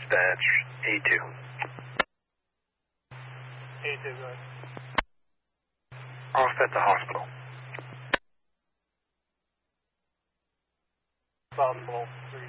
dispatch, A2. A2, go ahead. Off at the hospital. Possible.